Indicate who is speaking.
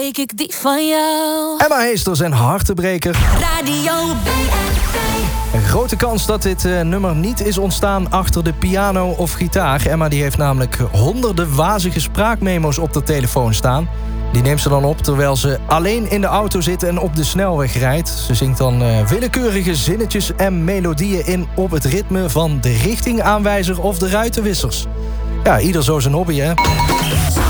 Speaker 1: Week ik die van jou.
Speaker 2: Emma Heesters en Hartebreker.
Speaker 1: Radio BNP.
Speaker 2: Een grote kans dat dit nummer niet is ontstaan achter de piano of gitaar. Emma die heeft namelijk honderden wazige spraakmemo's op de telefoon staan. Die neemt ze dan op terwijl ze alleen in de auto zit en op de snelweg rijdt. Ze zingt dan willekeurige zinnetjes en melodieën in op het ritme van de richtingaanwijzer of de ruitenwissers. Ja, ieder zo zijn hobby, hè?